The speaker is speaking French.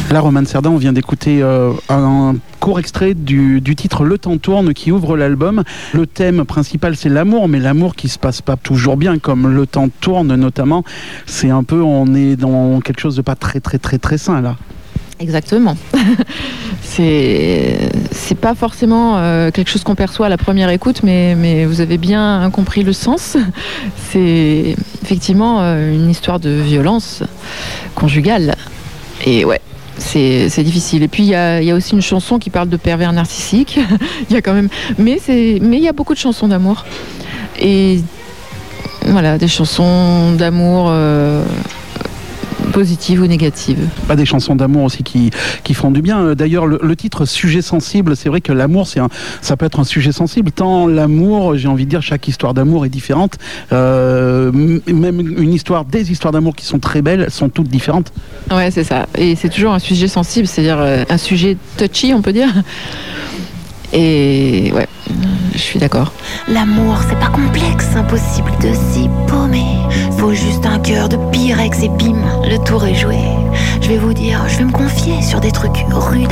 Là, Romane Cerda, on vient d'écouter un court extrait du titre Le Temps tourne qui ouvre l'album. Le thème principal, c'est l'amour, mais l'amour qui se passe pas toujours bien, comme Le Temps tourne notamment. C'est un peu, on est dans quelque chose de pas très très très très sain là. Exactement. C'est pas forcément quelque chose qu'on perçoit à la première écoute, mais vous avez bien compris le sens. C'est effectivement une histoire de violence conjugale. Et ouais, c'est difficile. Et puis il y a aussi une chanson qui parle de pervers narcissique. Il y a quand même, mais il y a beaucoup de chansons d'amour. Et voilà, des chansons d'amour positives ou négatives. Pas des chansons d'amour aussi qui font du bien. D'ailleurs, le titre Sujet sensible, c'est vrai que l'amour, ça peut être un sujet sensible. Tant l'amour, j'ai envie de dire, chaque histoire d'amour est différente. Même des histoires d'amour qui sont très belles, sont toutes différentes. Ouais, c'est ça. Et c'est toujours un sujet sensible, c'est-à-dire un sujet touchy, on peut dire. Et ouais, je suis d'accord. L'amour, c'est pas complexe, impossible de s'y paumer. Faut juste un cœur de pyrex et bim, le tour est joué. Je vais vous dire, je vais me confier sur des trucs rudes.